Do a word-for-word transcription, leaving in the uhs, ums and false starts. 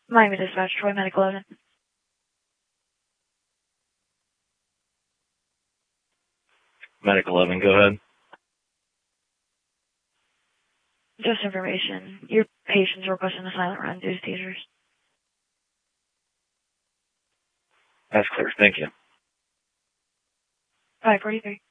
Miami Dispatch, Troy Medic eleven. Medic eleven, go ahead. Just information. Your patient's requesting a silent run due to seizures. That's clear. Thank you. five forty-three.